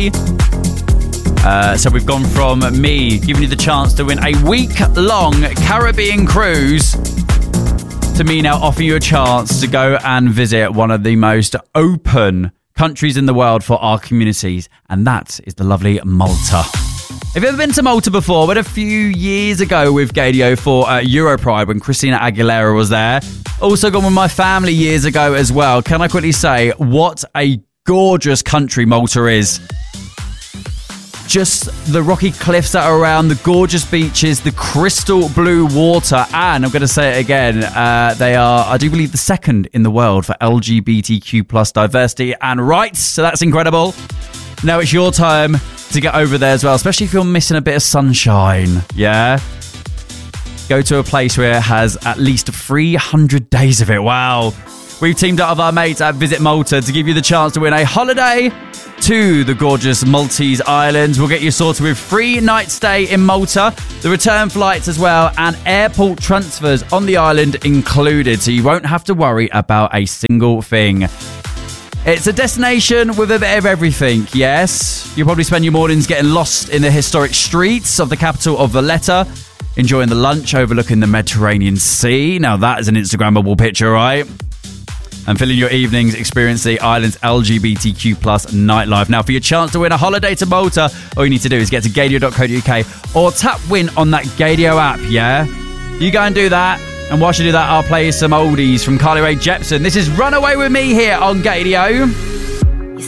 today. So we've gone from me giving you the chance to win a week-long Caribbean cruise to me now offering you a chance to go and visit one of the most open countries in the world for our communities, and that is the lovely Malta. Have you ever been to Malta before? But a few years ago with Gadio for Europride when Christina Aguilera was there. Also gone with my family years ago as well. Can I quickly say what a gorgeous country Malta is? Just the rocky cliffs that are around, the gorgeous beaches, the crystal blue water, and I'm going to say it again, they are, I do believe, the second in the world for LGBTQ plus diversity and rights, so that's incredible. Now it's your time to get over there as well, especially if you're missing a bit of sunshine, yeah? Go to a place where it has at least 300 days of it. Wow. We've teamed up with our mates at Visit Malta to give you the chance to win a holiday to the gorgeous Maltese Islands. We'll get you sorted with 3 night stay in Malta, the return flights as well, and airport transfers on the island included, so you won't have to worry about a single thing. It's a destination with a bit of everything, yes. You'll probably spend your mornings getting lost in the historic streets of the capital of Valletta, enjoying the lunch overlooking the Mediterranean Sea. Now that is an Instagrammable picture, right? And filling your evenings experiencing the island's LGBTQ plus nightlife. Now, for your chance to win a holiday to Malta, all you need to do is get to gadio.co.uk or tap win on that Gadio app, yeah? You go and do that. And whilst you do that, I'll play you some oldies from Carly Rae Jepsen. This is Run Away With Me here on Gadio.